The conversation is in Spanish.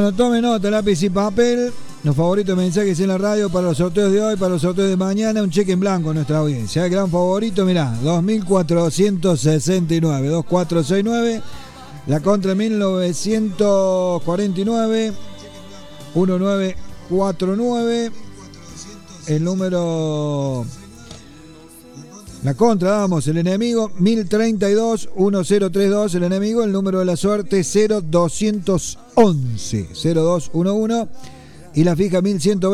Bueno, tome nota, lápiz y papel. Los favoritos mensajes en la radio para los sorteos de hoy, para los sorteos de mañana. Un cheque en blanco a nuestra audiencia. El gran favorito, mirá, 2469, 2469. La contra 1949, 1949. El número... La contra, damos, el enemigo 1032 1032, el enemigo, el número de la suerte 0211 0211 y la fija 1120.